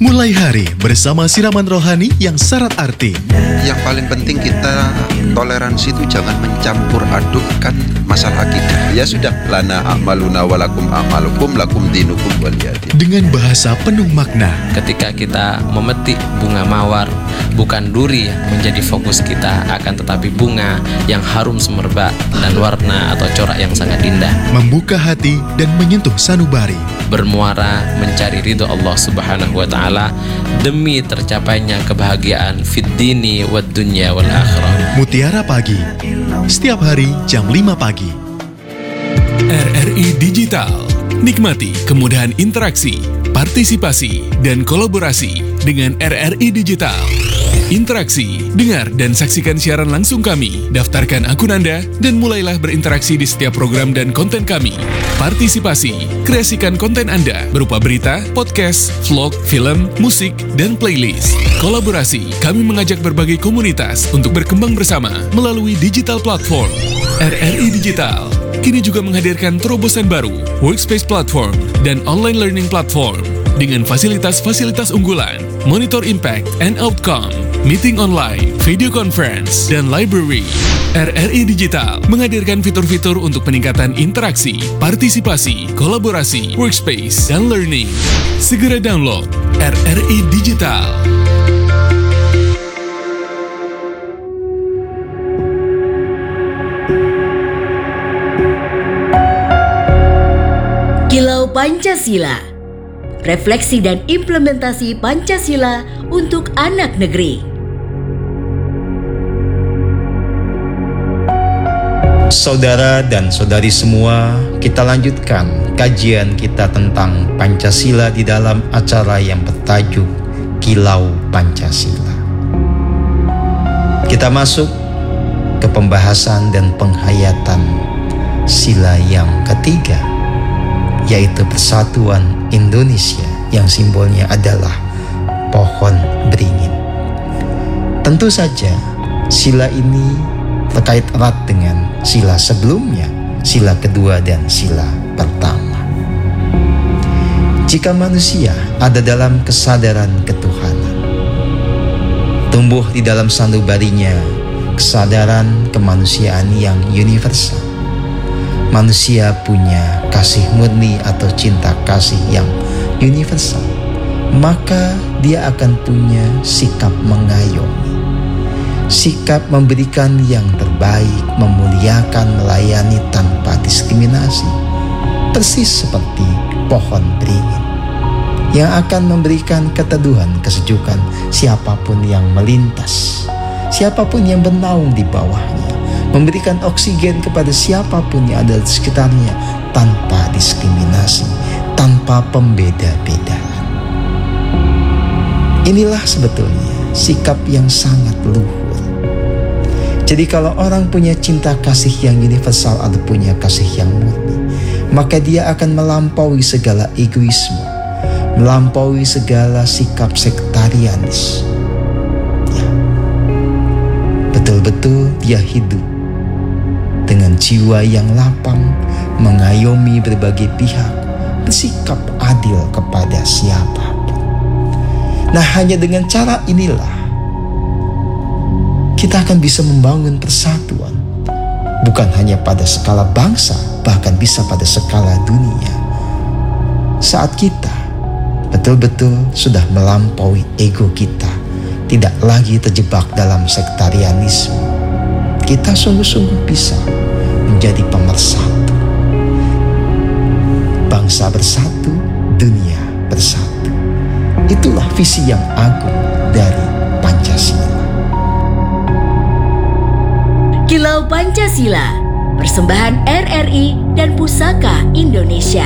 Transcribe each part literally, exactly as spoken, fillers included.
Mulai hari bersama siraman rohani yang syarat arti. Yang paling penting kita toleransi itu jangan mencampur adukkan masalah akidah. Ya sudah, lana a'maluna walakum a'malukum lakum dinukum waliyadin. Dengan bahasa penuh makna. Ketika kita memetik bunga mawar, bukan duri yang menjadi fokus kita, akan tetapi bunga yang harum semerbak dan warna atau corak yang sangat indah. Membuka hati dan menyentuh sanubari. Bermuara mencari ridho Allah Subhanahu wa Ta'ala demi tercapainya kebahagiaan fid dini wad dunya wal akhirah. Mutiara Pagi, setiap hari jam lima pagi. R R I Digital, nikmati kemudahan interaksi, partisipasi, dan kolaborasi dengan R R I Digital. Interaksi, dengar dan saksikan siaran langsung kami, daftarkan akun Anda, dan mulailah berinteraksi di setiap program dan konten kami. Partisipasi, kreasikan konten Anda berupa berita, podcast, vlog, film, musik, dan playlist. Kolaborasi, kami mengajak berbagai komunitas untuk berkembang bersama melalui digital platform. R R I Digital kini juga menghadirkan terobosan baru, workspace platform, dan online learning platform dengan fasilitas-fasilitas unggulan, monitor impact and outcome, meeting online, video conference, dan library. R R I Digital menghadirkan fitur-fitur untuk peningkatan interaksi, partisipasi, kolaborasi, workspace, dan learning. Segera download R R I Digital. Kilau Pancasila, refleksi dan implementasi Pancasila untuk anak negeri. Saudara dan saudari semua, kita lanjutkan kajian kita tentang Pancasila di dalam acara yang bertajuk Kilau Pancasila. Kita masuk ke pembahasan dan penghayatan sila yang ketiga, yaitu persatuan Indonesia yang simbolnya adalah pohon beringin. Tentu saja sila ini terkait erat dengan sila sebelumnya, sila kedua dan sila pertama. Jika manusia ada dalam kesadaran ketuhanan, tumbuh di dalam sanubarinya kesadaran kemanusiaan yang universal, manusia punya kasih murni atau cinta kasih yang universal, maka dia akan punya sikap mengayomi, sikap memberikan yang terbaik, memuliakan, melayani tanpa diskriminasi, persis seperti pohon beringin yang akan memberikan keteduhan, kesejukan siapapun yang melintas, siapapun yang bernaung di bawahnya, memberikan oksigen kepada siapapun yang ada di sekitarnya tanpa diskriminasi, tanpa pembeda-bedaan. Inilah sebetulnya sikap yang sangat luhur. Jadi kalau orang punya cinta kasih yang universal atau punya kasih yang murni, maka dia akan melampaui segala egoisme, melampaui segala sikap sektarianis. Ya. Betul-betul dia hidup dengan jiwa yang lapang, mengayomi berbagai pihak, bersikap adil kepada siapapun. Nah, hanya dengan cara inilah kita akan bisa membangun persatuan, bukan hanya pada skala bangsa, bahkan bisa pada skala dunia. Saat kita betul-betul sudah melampaui ego kita, tidak lagi terjebak dalam sektarianisme, kita sungguh-sungguh bisa menjadi pemersatu. Bangsa bersatu, dunia bersatu. Itulah visi yang agung dari Pancasila. Kilau Pancasila, persembahan R R I dan Pusaka Indonesia.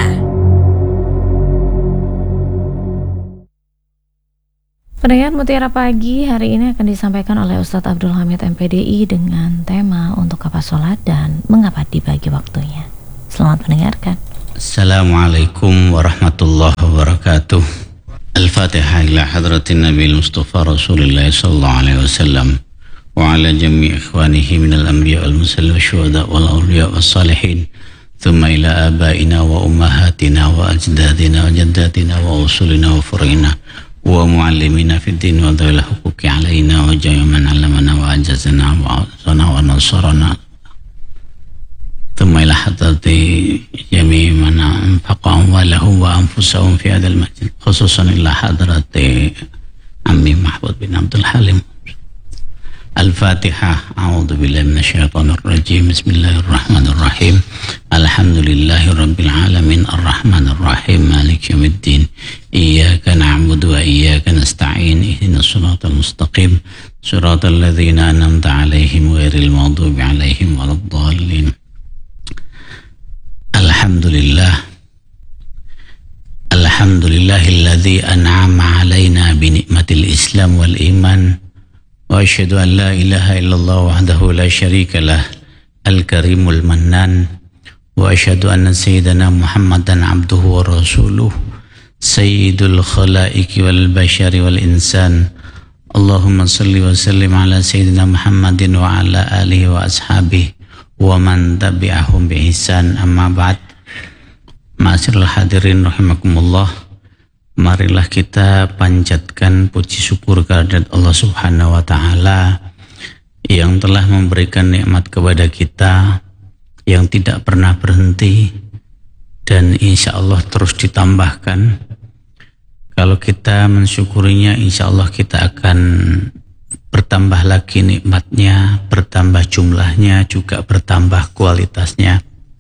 Pendengar Mutiara Pagi hari ini akan disampaikan oleh Ustadz Abdul Hamid M P D I dengan tema untuk apa sholat dan mengapa dibagi waktunya. Selamat mendengarkan. Assalamualaikum warahmatullahi wabarakatuh. Al-Fatihah ila hadratin Nabi Mustafa Rasulullah sallallahu alaihi wasallam wa ala jami' ikhwanihi minal anbiya wal mursalin wasyuhada wal awliya was salihin thumma ila abaina wa ummahatina wa ajdadina wa jaddatina wa usulina wa furina ومعلمنا في الدين وذوي الحقوق علينا وجميع من علمنا وأعجزنا وأعطنا ونصرنا ثم إلى حضرة جميع من أنفق أموالهم وأنفسهم في هذا المسجد خصوصا إلى حضرة عمي محمود بن عبد الحليم. Al-Fatihah. A'udzu billahi minasyaitonir rajim. Bismillahirrahmanirrahim. Alhamdulillahi rabbil alamin arrahmanir rahim maliki yaumiddin. Iyyaka na'budu wa iyyaka nasta'in. Ihdinas siratal mustaqim. Siratal ladzina an'amta 'alaihim ghairil maghdubi 'alaihim waladdallin. Alhamdulillah. Alhamdulillahilladzi an'ama 'alaina bi ni'matil Islam wal iman. Wa asyhadu an la ilaha illallah wahdahu la syarika lah al-karimul mannan wa asyhadu anna sayyidana Muhammadan abduhu wa rasuluh sayyidul khalaiqi wal bashari wal insan. Allahumma salli wa sallim ala sayyidina Muhammadin wa ala alihi wa ashabihi wa man tabi'ahum bi ihsan. Amma ba'd. Ma'asyiral hadirin rahimakumullah. Marilah kita panjatkan puji syukur kehadirat Allah Subhanahu wa taala yang telah memberikan nikmat kepada kita yang tidak pernah berhenti dan insya Allah terus ditambahkan. Kalau kita mensyukurinya, insya Allah kita akan bertambah lagi nikmatnya, bertambah jumlahnya, juga bertambah kualitasnya.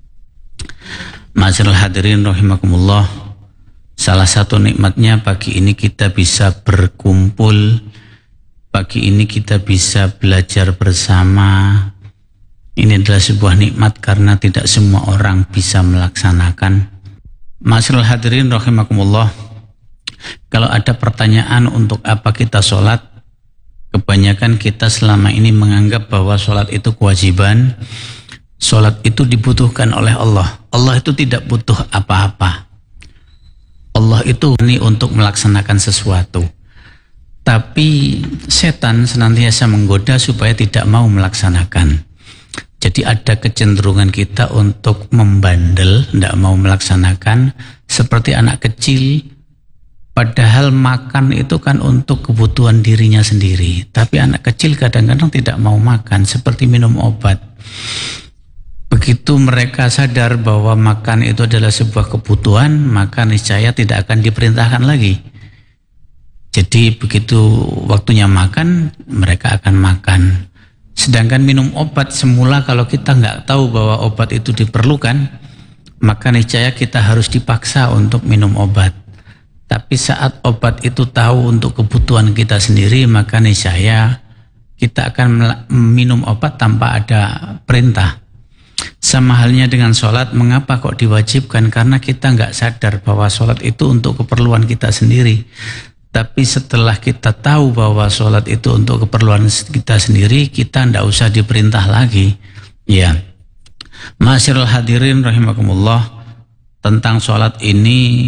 Ma'asyiral hadirin rahimakumullah. Salah satu nikmatnya pagi ini kita bisa berkumpul, pagi ini kita bisa belajar bersama. Ini adalah sebuah nikmat karena tidak semua orang bisa melaksanakan. Ma'asyiral hadirin rahimakumullah. Kalau ada pertanyaan untuk apa kita sholat, kebanyakan kita selama ini menganggap bahwa sholat itu kewajiban, sholat itu dibutuhkan oleh Allah. Allah itu tidak butuh apa-apa. Allah itu ini untuk melaksanakan sesuatu. Tapi setan senantiasa menggoda supaya tidak mau melaksanakan. Jadi ada kecenderungan kita untuk membandel, tidak mau melaksanakan, seperti anak kecil. Padahal makan itu kan untuk kebutuhan dirinya sendiri. Tapi anak kecil kadang-kadang tidak mau makan, seperti minum obat. Begitu mereka sadar bahwa makan itu adalah sebuah kebutuhan, maka niscaya tidak akan diperintahkan lagi. Jadi begitu waktunya makan, mereka akan makan. Sedangkan minum obat semula kalau kita nggak tahu bahwa obat itu diperlukan, maka niscaya kita harus dipaksa untuk minum obat. Tapi saat obat itu tahu untuk kebutuhan kita sendiri, maka niscaya kita akan minum obat tanpa ada perintah. Sama halnya dengan sholat, mengapa kok diwajibkan? Karena kita nggak sadar bahwa sholat itu untuk keperluan kita sendiri. Tapi setelah kita tahu bahwa sholat itu untuk keperluan kita sendiri, kita nggak usah diperintah lagi. Ya, ma'asyiral hadirin rahimakumullah, tentang sholat ini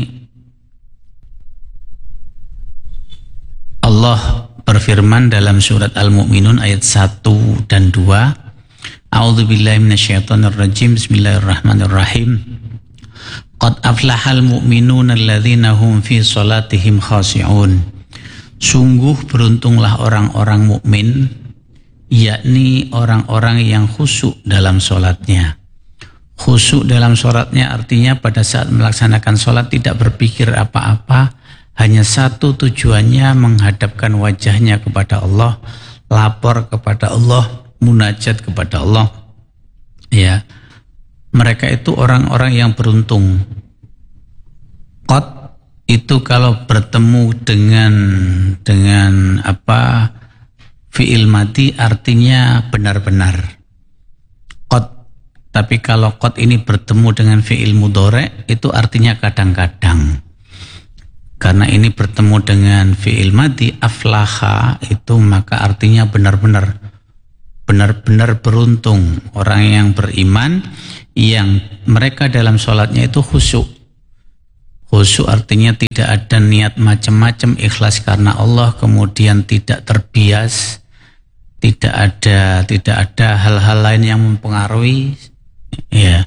Allah berfirman dalam surat Al-Mu'minun ayat satu dan dua. A'udzu billahi minasyaitonir rajim. Bismillahirrahmanirrahim. Qad aflahal mu'minuna alladzina hum fi shalatihim khashi'un. Sungguh beruntunglah orang-orang mukmin, yakni orang-orang yang khusyuk dalam salatnya. Khusyuk dalam salatnya artinya pada saat melaksanakan salat tidak berpikir apa-apa, hanya satu tujuannya, menghadapkan wajahnya kepada Allah, lapor kepada Allah, munajat kepada Allah. Ya, mereka itu orang-orang yang beruntung. Qad itu kalau bertemu dengan dengan apa fi'il madi artinya benar-benar. Qad, tapi kalau qad ini bertemu dengan fi'il mudhari itu artinya kadang-kadang. Karena ini bertemu dengan fi'il madi aflaha itu maka artinya benar-benar. Benar-benar beruntung orang yang beriman yang mereka dalam sholatnya itu khusyuk. Khusyuk artinya tidak ada niat macam-macam, ikhlas karena Allah, kemudian tidak terbias, tidak ada tidak ada hal-hal lain yang mempengaruhi. Ya,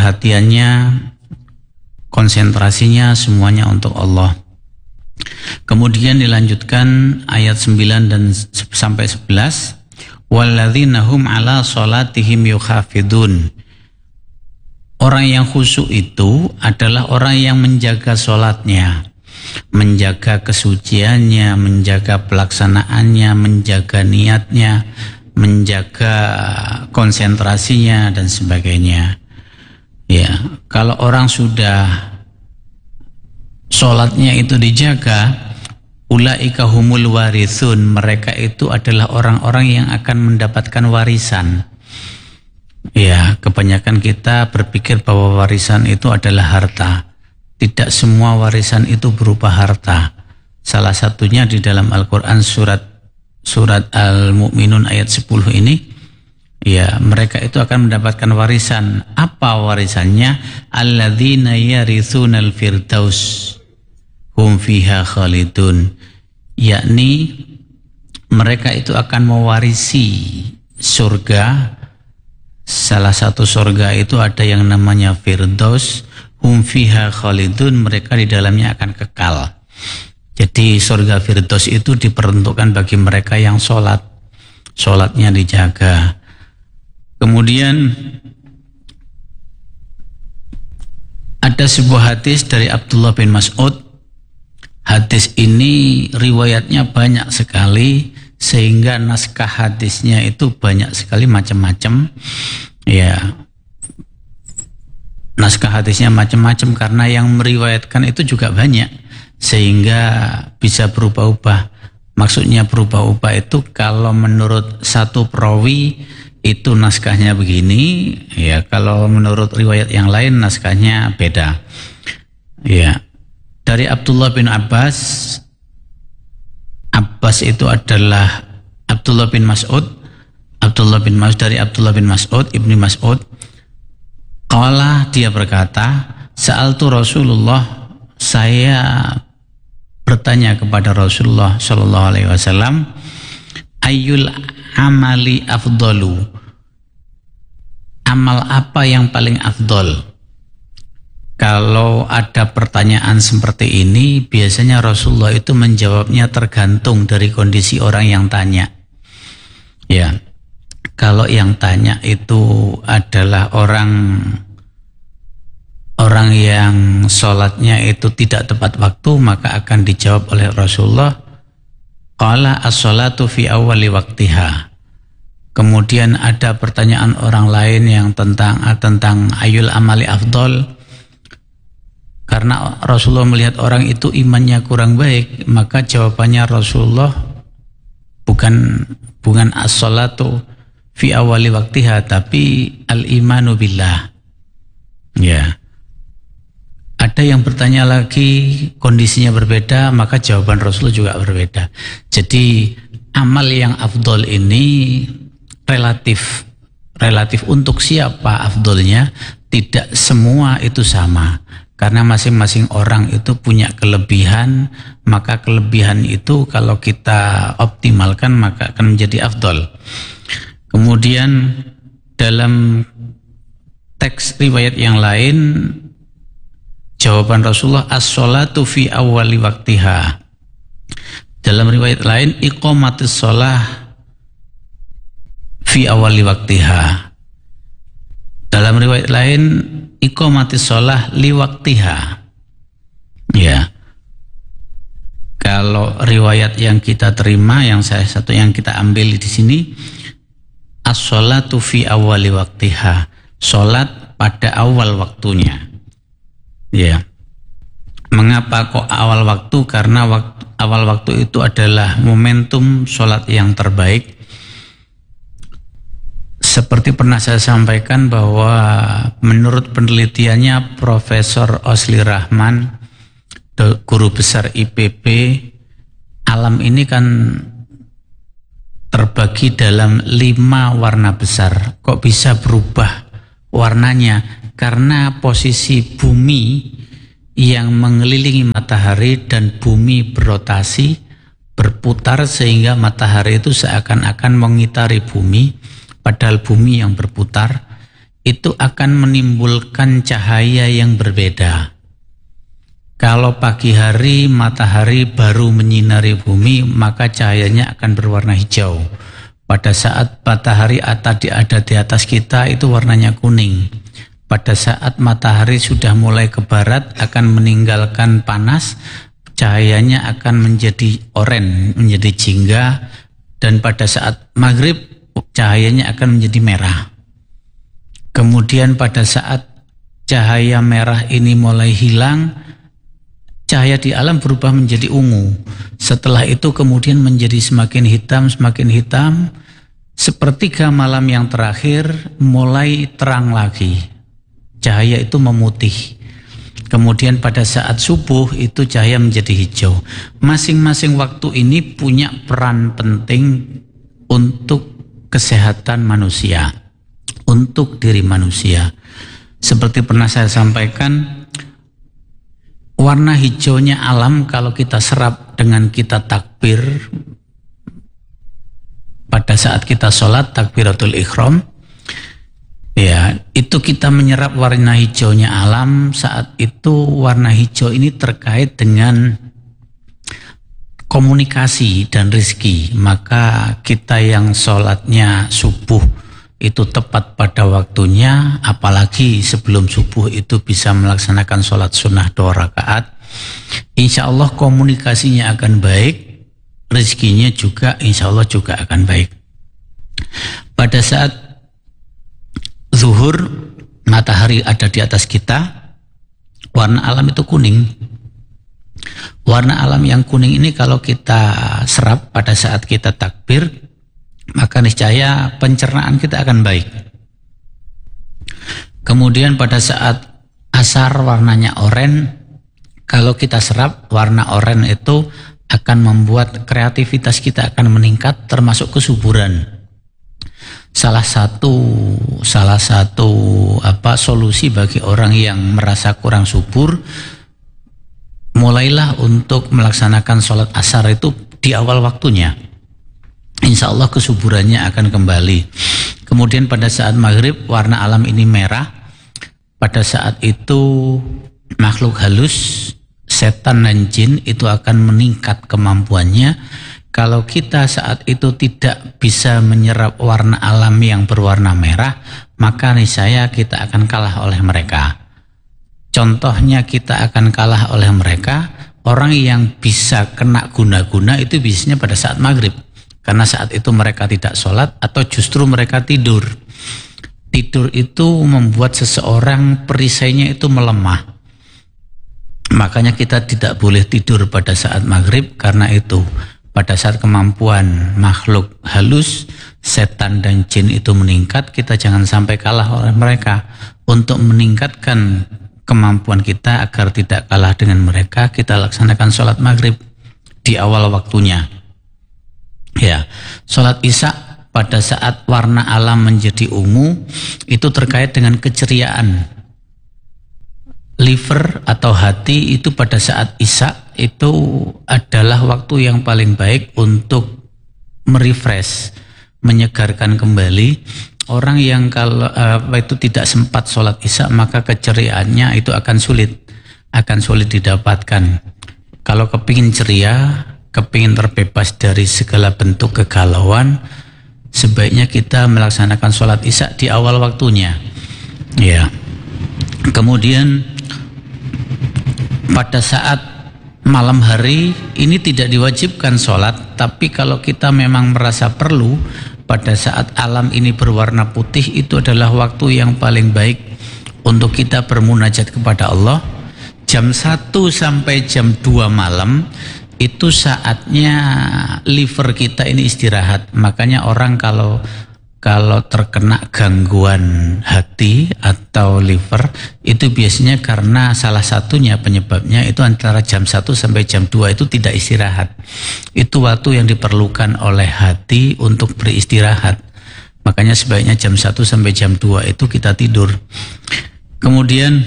perhatiannya, konsentrasinya semuanya untuk Allah. Kemudian dilanjutkan ayat sembilan dan sampai sebelas. Walladzina hum ala salatihim yukhafidun. Orang yang khusyuk itu adalah orang yang menjaga salatnya, menjaga kesuciannya, menjaga pelaksanaannya, menjaga niatnya, menjaga konsentrasinya dan sebagainya. Ya, kalau orang sudah salatnya itu dijaga, ulaika humul warithun, mereka itu adalah orang-orang yang akan mendapatkan warisan. Ya, kebanyakan kita berpikir bahwa warisan itu adalah harta. Tidak semua warisan itu berupa harta. Salah satunya di dalam Al-Quran surat surat Al-Mu'minun ayat sepuluh ini, ya, mereka itu akan mendapatkan warisan. Apa warisannya? Alladzina yarithunal firdaus hum fiha khalidun, yakni mereka itu akan mewarisi surga. Salah satu surga itu ada yang namanya firdaus, hum fiha khalidun, mereka di dalamnya akan kekal. Jadi surga firdaus itu diperuntukkan bagi mereka yang sholat, sholatnya dijaga. Kemudian ada sebuah hadis dari Abdullah bin Mas'ud. Hadis ini riwayatnya banyak sekali sehingga naskah hadisnya itu banyak sekali, macam-macam. Ya, naskah hadisnya macam-macam karena yang meriwayatkan itu juga banyak sehingga bisa berubah-ubah. Maksudnya berubah-ubah itu kalau menurut satu perawi itu naskahnya begini, ya kalau menurut riwayat yang lain naskahnya beda. Ya. Dari Abdullah bin Abbas, Abbas itu adalah Abdullah bin Mas'ud, Abdullah bin Mas'ud dari Abdullah bin Mas'ud, Ibni Mas'ud. Qala, dia berkata, sa'altu Rasulullah, saya bertanya kepada Rasulullah sallallahu alaihi wasallam, ayyul amali afdalu, amal apa yang paling afdol? Kalau ada pertanyaan seperti ini, biasanya Rasulullah itu menjawabnya tergantung dari kondisi orang yang tanya. Ya, kalau yang tanya itu adalah orang orang yang sholatnya itu tidak tepat waktu, maka akan dijawab oleh Rasulullah, qala as-sholatu fi awwali waqtiha. Kemudian ada pertanyaan orang lain yang tentang tentang ayul amali afdol. Karena Rasulullah melihat orang itu imannya kurang baik, maka jawabannya Rasulullah bukan bukan as-sholatu fi awali waktiha, tapi al-imanu billah. Ya. Ada yang bertanya lagi, kondisinya berbeda, maka jawaban Rasulullah juga berbeda. Jadi amal yang afdol ini relatif. Relatif untuk siapa afdolnya, tidak semua itu sama. Karena masing-masing orang itu punya kelebihan, maka kelebihan itu kalau kita optimalkan maka akan menjadi afdol. Kemudian dalam teks riwayat yang lain, jawaban Rasulullah as-sholatu fi awwali waqtiha. Dalam riwayat lain, iqamatis sholah fi awwali waqtiha. Dalam riwayat lain, iqamatis sholah li waqtiha. Ya. Kalau riwayat yang kita terima, yang saya satu yang kita ambil di sini, as-sholatu fi awwali waqtiha. Sholat pada awal waktunya. Ya. Mengapa kok awal waktu? Karena waktu, awal waktu itu adalah momentum sholat yang terbaik. Seperti pernah saya sampaikan bahwa menurut penelitiannya Profesor Osli Rahman, guru besar I P B, alam ini kan terbagi dalam lima warna besar. Kok bisa berubah warnanya? Karena posisi bumi yang mengelilingi matahari dan bumi berotasi, berputar sehingga matahari itu seakan-akan mengitari bumi. Padahal bumi yang berputar itu akan menimbulkan cahaya yang berbeda. Kalau pagi hari matahari baru menyinari bumi, maka cahayanya akan berwarna hijau. Pada saat matahari ada di atas kita, itu warnanya kuning. Pada saat matahari sudah mulai ke barat, akan meninggalkan panas, cahayanya akan menjadi oranye, menjadi jingga. Dan pada saat maghrib, cahayanya akan menjadi merah. Kemudian pada saat cahaya merah ini mulai hilang, cahaya di alam berubah menjadi ungu. Setelah itu kemudian menjadi semakin hitam, semakin hitam. Sepertiga malam yang terakhir mulai terang lagi. Cahaya itu memutih. Kemudian pada saat subuh itu cahaya menjadi hijau. Masing-masing waktu ini punya peran penting untuk kesehatan manusia, untuk diri manusia. Seperti pernah saya sampaikan, warna hijaunya alam kalau kita serap dengan kita takbir pada saat kita sholat, takbiratul ihram, ya, itu kita menyerap warna hijaunya alam. Saat itu warna hijau ini terkait dengan komunikasi dan rizki. Maka kita yang sholatnya subuh itu tepat pada waktunya, apalagi sebelum subuh itu bisa melaksanakan sholat sunnah dua rakaat, insya Allah komunikasinya akan baik, rezekinya juga insya Allah juga akan baik. Pada saat zuhur, matahari ada di atas kita, warna alam itu kuning. Warna alam yang kuning ini kalau kita serap pada saat kita takbir, maka niscaya pencernaan kita akan baik. Kemudian pada saat asar warnanya oranye, kalau kita serap warna oranye itu akan membuat kreativitas kita akan meningkat, termasuk kesuburan. Salah satu salah satu apa solusi bagi orang yang merasa kurang subur, mulailah untuk melaksanakan sholat asar itu di awal waktunya. Insya Allah kesuburannya akan kembali. Kemudian pada saat maghrib warna alam ini merah. Pada saat itu makhluk halus, setan dan jin itu akan meningkat kemampuannya. Kalau kita saat itu tidak bisa menyerap warna alam yang berwarna merah, maka niscaya kita akan kalah oleh mereka. Contohnya kita akan kalah oleh mereka, orang yang bisa kena guna-guna itu biasanya pada saat maghrib. Karena saat itu mereka tidak sholat atau justru mereka tidur. Tidur itu membuat seseorang perisainya itu melemah. Makanya kita tidak boleh tidur pada saat maghrib, karena itu pada saat kemampuan makhluk halus, setan dan jin itu meningkat, kita jangan sampai kalah oleh mereka. Untuk meningkatkan kemampuan kita agar tidak kalah dengan mereka, kita laksanakan sholat maghrib di awal waktunya. Ya, sholat isya pada saat warna alam menjadi ungu itu terkait dengan keceriaan. Liver atau hati itu pada saat isya itu adalah waktu yang paling baik untuk merefresh, menyegarkan kembali. Orang yang kalau uh, itu tidak sempat sholat isya, maka keceriaannya itu akan sulit, akan sulit didapatkan. Kalau kepingin ceria, kepingin terbebas dari segala bentuk kegalauan, sebaiknya kita melaksanakan sholat isya di awal waktunya. Ya. Kemudian pada saat malam hari ini tidak diwajibkan sholat, tapi kalau kita memang merasa perlu, pada saat alam ini berwarna putih, itu adalah waktu yang paling baik untuk kita bermunajat kepada Allah. Jam satu sampai jam dua malam itu saatnya liver kita ini istirahat. Makanya orang kalau kalau terkena gangguan hati atau liver itu biasanya karena salah satunya penyebabnya itu antara jam satu sampai jam dua itu tidak istirahat. Itu waktu yang diperlukan oleh hati untuk beristirahat. Makanya sebaiknya jam satu sampai jam dua itu kita tidur. Kemudian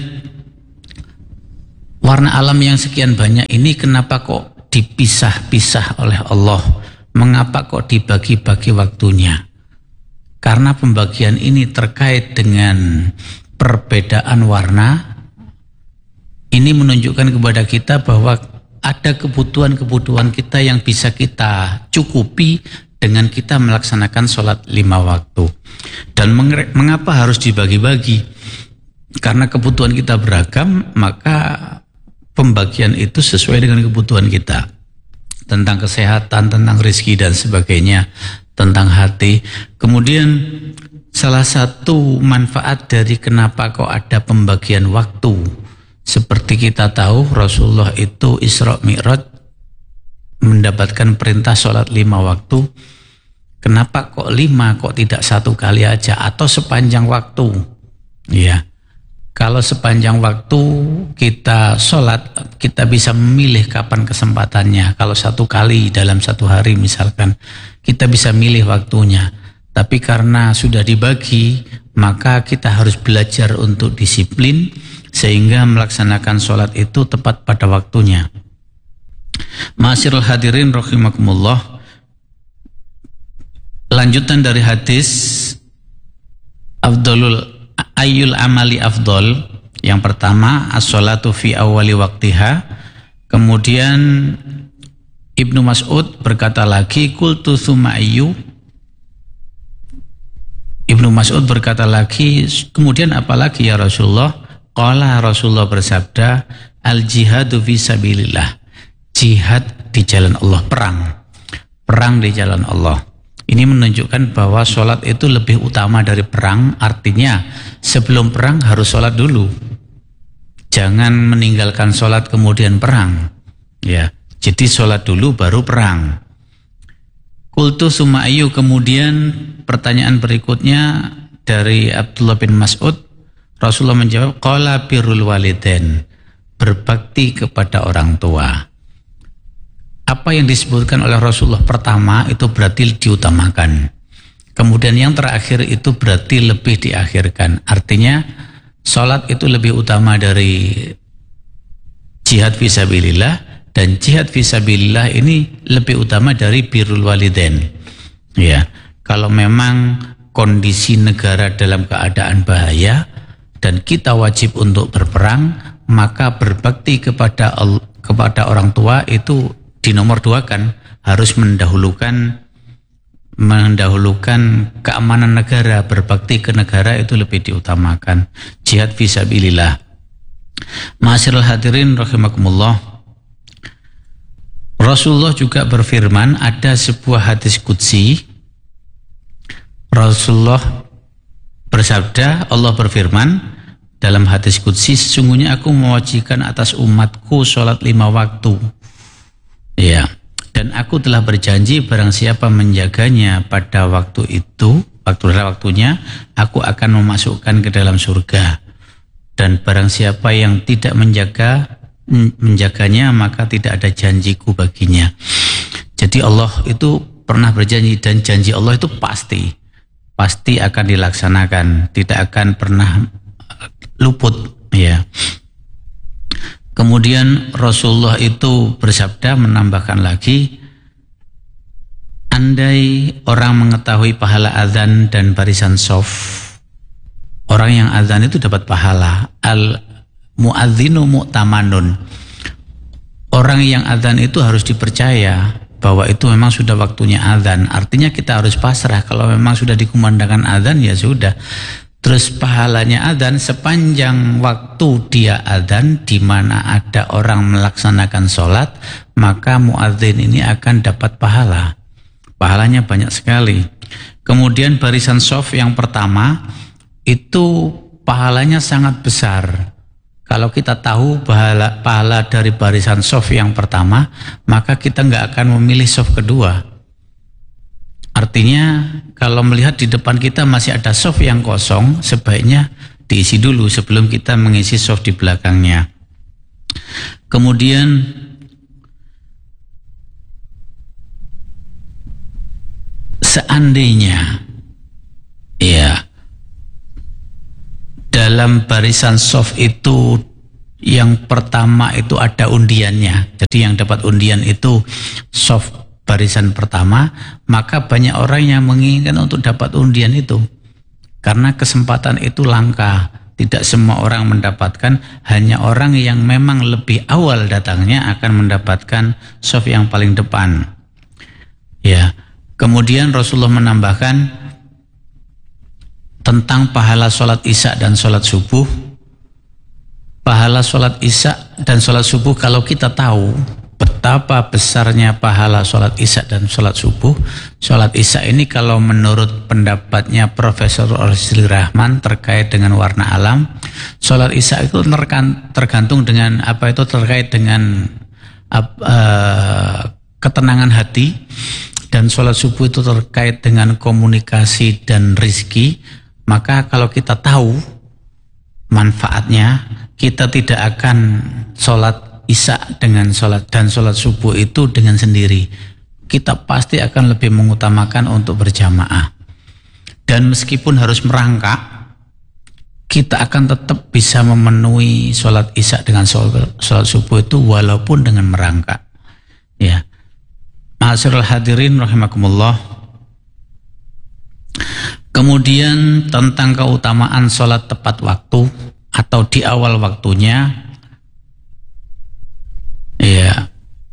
warna alam yang sekian banyak ini kenapa kok dipisah-pisah oleh Allah? Mengapa kok dibagi-bagi waktunya? Karena pembagian ini terkait dengan perbedaan warna Ini menunjukkan kepada kita bahwa ada kebutuhan-kebutuhan kita yang bisa kita cukupi dengan kita melaksanakan sholat lima waktu. Dan mengapa harus dibagi-bagi? Karena kebutuhan kita beragam, maka pembagian itu sesuai dengan kebutuhan kita. Tentang kesehatan, tentang rezeki dan sebagainya, tentang hati. Kemudian salah satu manfaat dari kenapa kok ada pembagian waktu, seperti kita tahu Rasulullah itu Isra Mi'raj mendapatkan perintah sholat lima waktu. Kenapa kok lima, kok tidak satu kali aja atau sepanjang waktu? Ya, kalau sepanjang waktu kita sholat, kita bisa memilih kapan kesempatannya. Kalau satu kali dalam satu hari misalkan, kita bisa milih waktunya. Tapi karena sudah dibagi, maka kita harus belajar untuk disiplin sehingga melaksanakan sholat itu tepat pada waktunya. Ma'asyiral hadirin rahimakumullah. Lanjutan dari hadis Afdalul Ayyul amali afdol. Yang pertama, as-sholatu fi awwali waktiha. Kemudian Ibnu Mas'ud berkata lagi, qultu tsumma ayyu. Ibnu Mas'ud berkata lagi, kemudian apa lagi ya Rasulullah? Qala, Rasulullah bersabda, al-jihadu fi sabilillah. Jihad di jalan Allah, perang. Perang di jalan Allah. Ini menunjukkan bahwa sholat itu lebih utama dari perang. Artinya sebelum perang harus sholat dulu. Jangan meninggalkan sholat kemudian perang. Ya, jadi sholat dulu baru perang. Qultu summa ayyu. Kemudian pertanyaan berikutnya dari Abdullah bin Mas'ud. Rasulullah menjawab, qala birrul walidain. Berbakti kepada orang tua. Apa yang disebutkan oleh Rasulullah pertama itu berarti diutamakan. Kemudian yang terakhir itu berarti lebih diakhirkan. Artinya sholat itu lebih utama dari jihad fisabilillah, dan jihad fisabilillah ini lebih utama dari birrul walidain. Ya, kalau memang kondisi negara dalam keadaan bahaya dan kita wajib untuk berperang, maka berbakti kepada kepada orang tua itu di nomor dua kan, harus mendahulukan mendahulukan keamanan negara. Berbakti ke negara itu lebih diutamakan. Jihad fisabilillah. Ma'asyiral hadirin rahimakumullah. Rasulullah juga berfirman, ada sebuah hadis qudsi. Rasulullah bersabda, Allah berfirman dalam hadis qudsi, sesungguhnya aku mewajibkan atas umatku sholat lima waktu. Ya, dan aku telah berjanji barang siapa menjaganya pada waktu itu, waktu waktunya, aku akan memasukkan ke dalam surga. Dan barang siapa yang tidak menjaga menjaganya, maka tidak ada janjiku baginya. Jadi Allah itu pernah berjanji, dan janji Allah itu pasti, pasti akan dilaksanakan, tidak akan pernah luput. Ya. Kemudian Rasulullah itu bersabda, menambahkan lagi, andai orang mengetahui pahala azan dan barisan shaf, orang yang azan itu dapat pahala. Al muadzinu mu'tamanun. Orang yang azan itu harus dipercaya bahwa itu memang sudah waktunya azan. Artinya kita harus pasrah. Kalau memang sudah dikumandangkan azan, ya sudah. Terus pahalanya adzan sepanjang waktu dia adzan, di mana ada orang melaksanakan sholat, maka muadzin ini akan dapat pahala. Pahalanya banyak sekali. Kemudian barisan shaf yang pertama itu pahalanya sangat besar. Kalau kita tahu pahala, pahala dari barisan shaf yang pertama, maka kita nggak akan memilih shaf kedua. Artinya kalau melihat di depan kita masih ada shaf yang kosong, sebaiknya diisi dulu sebelum kita mengisi shaf di belakangnya. Kemudian seandainya ya dalam barisan shaf itu yang pertama itu ada undiannya, jadi yang dapat undian itu shaf barisan pertama, maka banyak orang yang menginginkan untuk dapat undian itu, karena kesempatan itu langka. Tidak semua orang mendapatkan, hanya orang yang memang lebih awal datangnya akan mendapatkan shaf yang paling depan. Ya. Kemudian Rasulullah menambahkan tentang pahala sholat isya dan sholat subuh. Pahala sholat isya dan sholat subuh, kalau kita tahu betapa besarnya pahala sholat isya dan sholat subuh. Sholat isya ini kalau menurut pendapatnya Profesor Orsili Rahman terkait dengan warna alam, sholat isya itu tergantung dengan apa itu terkait dengan uh, ketenangan hati, dan sholat subuh itu terkait dengan komunikasi dan rizki. Maka kalau kita tahu manfaatnya, kita tidak akan sholat isya dengan sholat dan sholat subuh itu dengan sendiri. Kita pasti akan lebih mengutamakan untuk berjamaah. Dan meskipun harus merangkak, kita akan tetap bisa memenuhi sholat isya dengan sholat, sholat subuh itu walaupun dengan merangkak. Ya, ma'asyiral hadirin rahimakumullah. Kemudian tentang keutamaan sholat tepat waktu atau di awal waktunya, ya,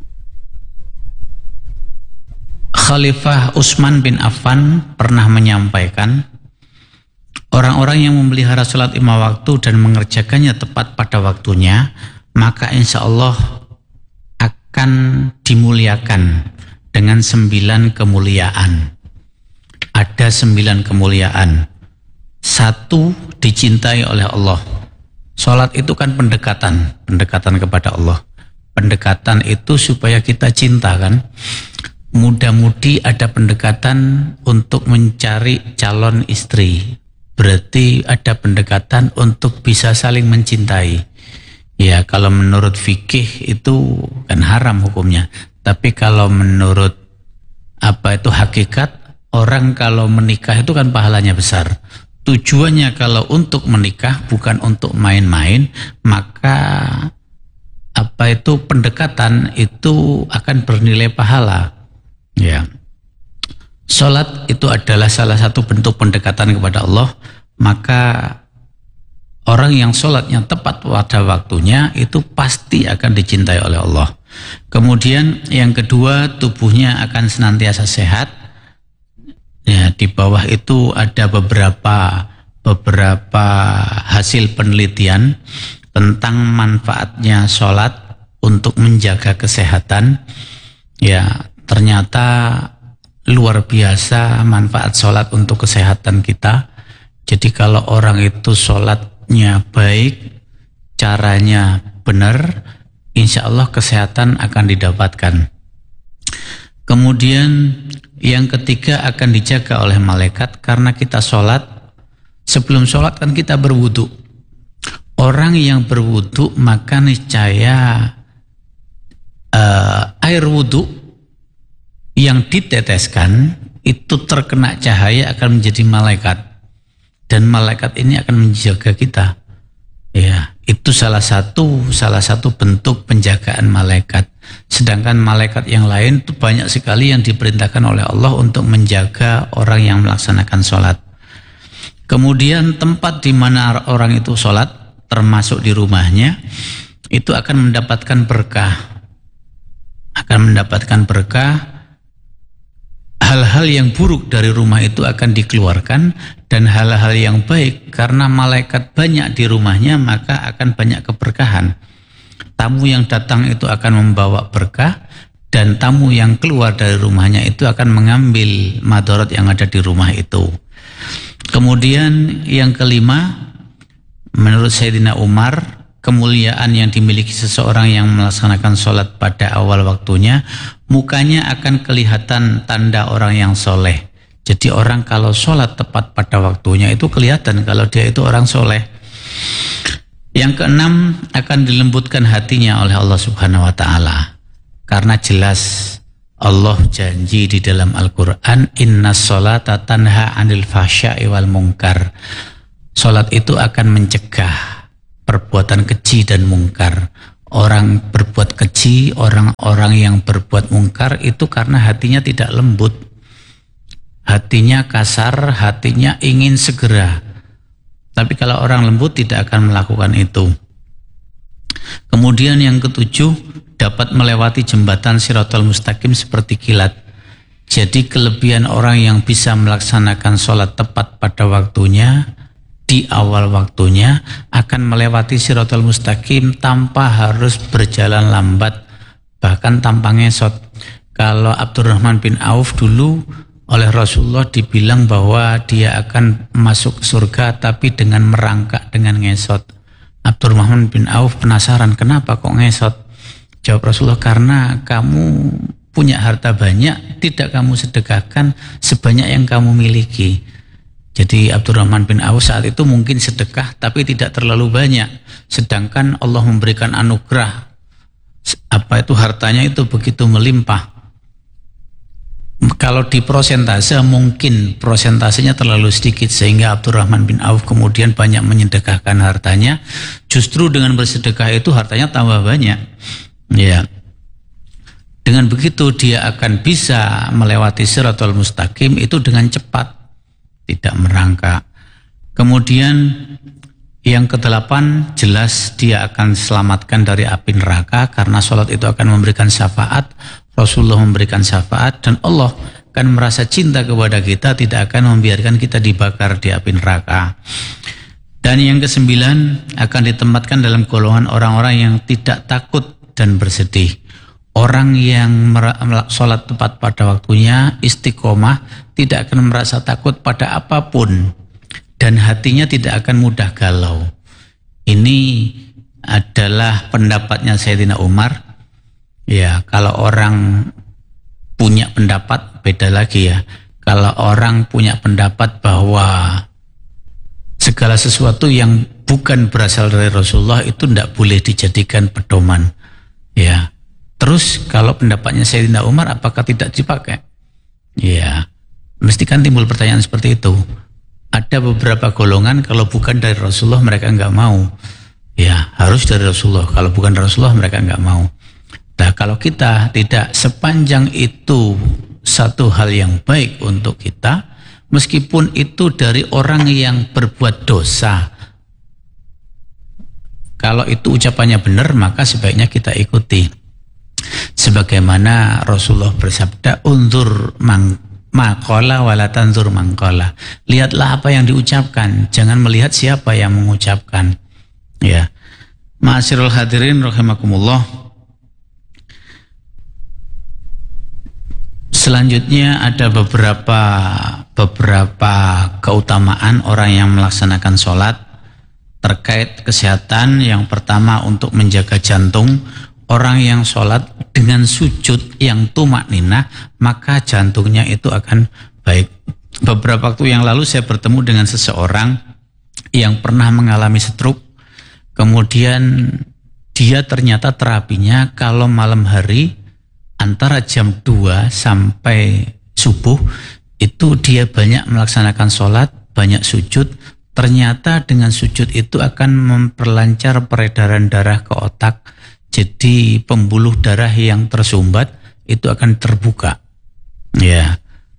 Khalifah Utsman bin Affan pernah menyampaikan, orang-orang yang memelihara sholat lima waktu dan mengerjakannya tepat pada waktunya, maka insya Allah akan dimuliakan dengan sembilan kemuliaan. Ada sembilan kemuliaan. Satu, dicintai oleh Allah. Sholat itu kan pendekatan, pendekatan kepada Allah. Pendekatan itu supaya kita cinta kan. Mudah-mudi ada pendekatan untuk mencari calon istri. Berarti ada pendekatan untuk bisa saling mencintai. Ya, kalau menurut fikih itu kan haram hukumnya. Tapi kalau menurut apa itu hakikat, orang kalau menikah itu kan pahalanya besar. Tujuannya kalau untuk menikah bukan untuk main-main, maka apa itu pendekatan itu akan bernilai pahala. Ya. Salat itu adalah salah satu bentuk pendekatan kepada Allah, maka orang yang salatnya tepat pada waktunya itu pasti akan dicintai oleh Allah. Kemudian yang kedua, tubuhnya akan senantiasa sehat. Ya, di bawah itu ada beberapa beberapa hasil penelitian tentang manfaatnya sholat untuk menjaga kesehatan. Ya, ternyata luar biasa manfaat sholat untuk kesehatan kita. Jadi kalau orang itu sholatnya baik, caranya benar, insya Allah kesehatan akan didapatkan. Kemudian yang ketiga, akan dijaga oleh malaikat karena kita sholat. Sebelum sholat kan kita berwudu. Orang yang berwudu maka niscaya uh, air wudu yang diteteskan itu terkena cahaya akan menjadi malaikat. Dan malaikat ini akan menjaga kita. Ya, itu salah satu salah satu bentuk penjagaan malaikat. Sedangkan malaikat yang lain itu banyak sekali yang diperintahkan oleh Allah untuk menjaga orang yang melaksanakan sholat. Kemudian tempat di mana orang itu sholat, termasuk di rumahnya, itu akan mendapatkan berkah. Akan mendapatkan berkah. Hal-hal yang buruk dari rumah itu akan dikeluarkan, dan hal-hal yang baik karena malaikat banyak di rumahnya maka akan banyak keberkahan. Tamu yang datang itu akan membawa berkah, dan tamu yang keluar dari rumahnya itu akan mengambil madarat yang ada di rumah itu. Kemudian yang kelima, menurut Sayyidina Umar, kemuliaan yang dimiliki seseorang yang melaksanakan sholat pada awal waktunya, mukanya akan kelihatan tanda orang yang soleh. Jadi orang kalau sholat tepat pada waktunya itu kelihatan kalau dia itu orang soleh. Yang keenam, akan dilembutkan hatinya oleh Allah Subhanahu wa Ta'ala. Karena jelas Allah janji di dalam Al-Quran, inna sholata tanha anil fahsya'i wal munkar. Sholat itu akan mencegah perbuatan keji dan mungkar. Orang berbuat keji, orang-orang yang berbuat mungkar itu karena hatinya tidak lembut. Hatinya kasar, hatinya ingin segera. Tapi kalau orang lembut tidak akan melakukan itu. Kemudian yang ketujuh, dapat melewati jembatan Shiratal Mustaqim seperti kilat. Jadi kelebihan orang yang bisa melaksanakan sholat tepat pada waktunya, di awal waktunya, akan melewati Shiratal Mustaqim tanpa harus berjalan lambat, bahkan tanpa ngesot. Kalau Abdurrahman bin Auf dulu oleh Rasulullah dibilang bahwa dia akan masuk surga tapi dengan merangkak, dengan ngesot. Abdurrahman bin Auf penasaran, kenapa kok ngesot? Jawab Rasulullah, karena kamu punya harta banyak, tidak kamu sedekahkan sebanyak yang kamu miliki. Jadi Abdurrahman bin Auf saat itu mungkin sedekah tapi tidak terlalu banyak, sedangkan Allah memberikan anugerah, apa itu, hartanya itu begitu melimpah. Kalau di prosentase mungkin prosentasenya terlalu sedikit sehingga Abdurrahman bin Auf kemudian banyak menyedekahkan hartanya. Justru dengan bersedekah itu hartanya tambah banyak. Ya. Dengan begitu dia akan bisa melewati Shiratal Mustaqim itu dengan cepat, tidak merangkak. Kemudian yang kedelapan, jelas dia akan selamatkan dari api neraka karena sholat itu akan memberikan syafaat. Rasulullah memberikan syafaat dan Allah akan merasa cinta kepada kita, tidak akan membiarkan kita dibakar di api neraka. Dan yang kesembilan, akan ditempatkan dalam golongan orang-orang yang tidak takut dan bersedih. Orang yang sholat tepat pada waktunya, istiqomah, tidak akan merasa takut pada apapun dan hatinya tidak akan mudah galau. Ini adalah pendapatnya Sayyidina Umar. Ya, kalau orang punya pendapat beda lagi ya. Kalau orang punya pendapat bahwa segala sesuatu yang bukan berasal dari Rasulullah itu tidak boleh dijadikan pedoman. Ya. Terus kalau pendapatnya Sayyidina Umar apakah tidak dipakai? Ya, mesti kan timbul pertanyaan seperti itu. Ada beberapa golongan kalau bukan dari Rasulullah mereka enggak mau. Ya, harus dari Rasulullah. Kalau bukan Rasulullah mereka enggak mau. Nah, kalau kita tidak, sepanjang itu satu hal yang baik untuk kita, meskipun itu dari orang yang berbuat dosa. Kalau itu ucapannya benar, maka sebaiknya kita ikuti. Sebagaimana Rasulullah bersabda, unzur maqala wala tanzur mangqala. Lihatlah apa yang diucapkan, jangan melihat siapa yang mengucapkan. Ya. Ma'asyiral hadirin rahimakumullah. Selanjutnya ada beberapa beberapa keutamaan orang yang melaksanakan sholat terkait kesehatan. Yang pertama, untuk menjaga jantung. Orang yang sholat dengan sujud yang tumakninah, maka jantungnya itu akan baik. Beberapa waktu yang lalu saya bertemu dengan seseorang yang pernah mengalami stroke. Kemudian dia ternyata terapinya kalau malam hari antara jam dua sampai subuh itu dia banyak melaksanakan sholat, banyak sujud. Ternyata dengan sujud itu akan memperlancar peredaran darah ke otak. Jadi pembuluh darah yang tersumbat itu akan terbuka. Ya.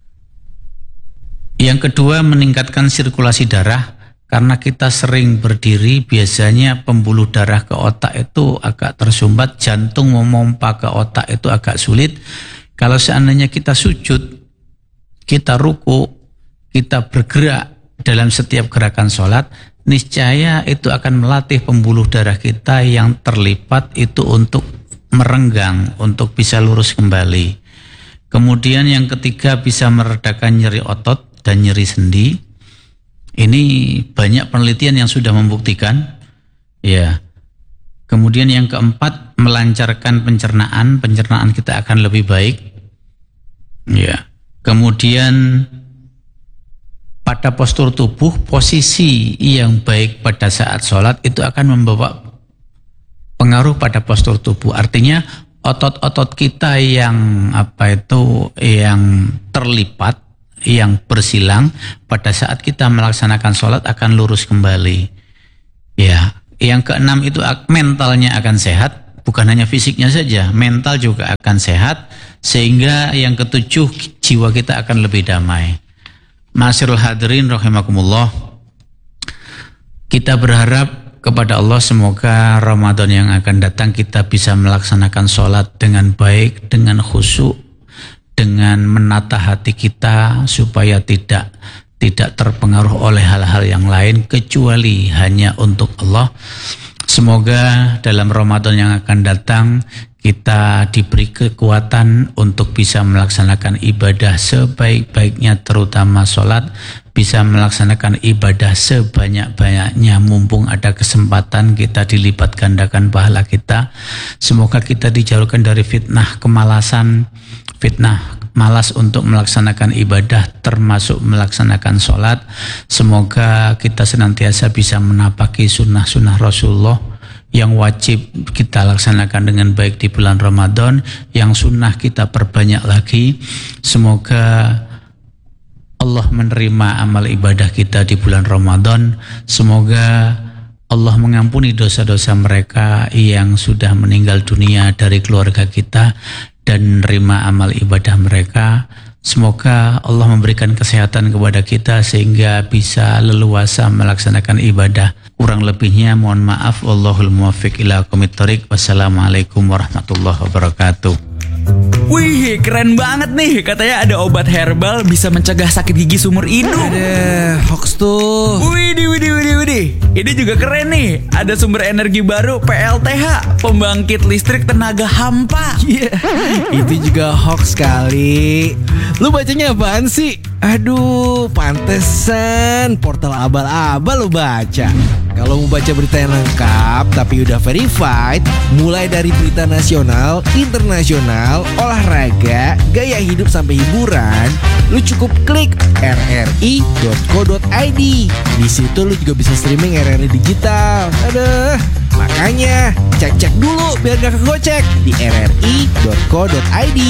Yang kedua, meningkatkan sirkulasi darah. Karena kita sering berdiri, biasanya pembuluh darah ke otak itu agak tersumbat, jantung memompa ke otak itu agak sulit. Kalau seandainya kita sujud, kita ruku, kita bergerak dalam setiap gerakan sholat, niscaya itu akan melatih pembuluh darah kita yang terlipat itu untuk merenggang, untuk bisa lurus kembali. Kemudian yang ketiga, bisa meredakan nyeri otot dan nyeri sendi. Ini banyak penelitian yang sudah membuktikan. Ya. Kemudian yang keempat, melancarkan pencernaan, pencernaan kita akan lebih baik. Ya. Kemudian pada postur tubuh, posisi yang baik pada saat sholat itu akan membawa pengaruh pada postur tubuh. Artinya otot-otot kita yang apa itu yang terlipat, yang bersilang pada saat kita melaksanakan sholat akan lurus kembali. Ya, yang keenam itu mentalnya akan sehat, bukan hanya fisiknya saja, mental juga akan sehat, sehingga yang ketujuh, jiwa kita akan lebih damai. Ma'asyiral hadirin rahimakumullah. Kita berharap kepada Allah semoga Ramadan yang akan datang kita bisa melaksanakan sholat dengan baik, dengan khusyuk, dengan menata hati kita supaya tidak tidak terpengaruh oleh hal-hal yang lain kecuali hanya untuk Allah. Semoga dalam Ramadan yang akan datang kita diberi kekuatan untuk bisa melaksanakan ibadah sebaik-baiknya, terutama sholat, bisa melaksanakan ibadah sebanyak-banyaknya mumpung ada kesempatan, kita dilipat gandakan pahala kita. Semoga kita dijauhkan dari fitnah kemalasan, fitnah malas untuk melaksanakan ibadah termasuk melaksanakan sholat. Semoga kita senantiasa bisa menapaki sunnah-sunnah Rasulullah yang wajib kita laksanakan dengan baik di bulan Ramadan, yang sunnah kita perbanyak lagi. Semoga Allah menerima amal ibadah kita di bulan Ramadan. Semoga Allah mengampuni dosa-dosa mereka yang sudah meninggal dunia dari keluarga kita dan menerima amal ibadah mereka. Semoga Allah memberikan kesehatan kepada kita sehingga bisa leluasa melaksanakan ibadah. Kurang lebihnya mohon maaf. Wallahul muwaffiq ila aqwamit thoriq. Wassalamualaikum warahmatullahi wabarakatuh. Wih, keren banget nih. Katanya ada obat herbal bisa mencegah sakit gigi seumur hidup. Ada hoax tuh. Widih, widih, widih, widih. Ini juga keren nih. Ada sumber energi baru P L T H, pembangkit listrik tenaga hampa. Iya, yeah, itu juga hoax kali. Lu bacanya apaan sih? Aduh, pantesan portal abal-abal lu baca. Kalau mau baca berita yang lengkap tapi udah verified, mulai dari berita nasional, internasional, olahraga, gaya hidup sampai hiburan, lu cukup klik r r i dot co dot i d. Di situ lu juga bisa streaming R R I digital. Aduh, makanya cek-cek dulu biar gak kegocek di r r i dot co dot i d.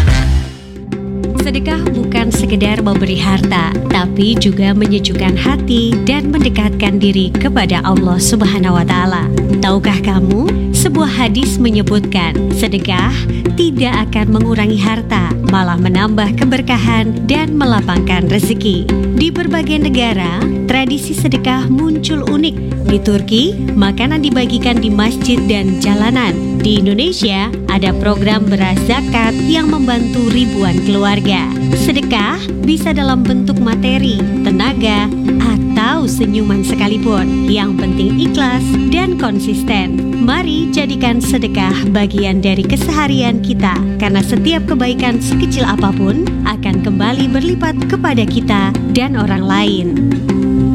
Sedekah bukan sekedar memberi harta, tapi juga menyejukkan hati dan mendekatkan diri kepada Allah Subhanahu wa Ta'ala. Tahukah kamu, sebuah hadis menyebutkan sedekah tidak akan mengurangi harta, malah menambah keberkahan dan melapangkan rezeki. Di berbagai negara, tradisi sedekah muncul unik. Di Turki, makanan dibagikan di masjid dan jalanan. Di Indonesia, ada program beras zakat yang membantu ribuan keluarga. Sedekah bisa dalam bentuk materi, tenaga, atau senyuman sekalipun. Yang penting ikhlas dan konsisten. Mari jadikan sedekah bagian dari keseharian kita, karena setiap kebaikan sekecil apapun akan kembali berlipat kepada kita dan orang lain.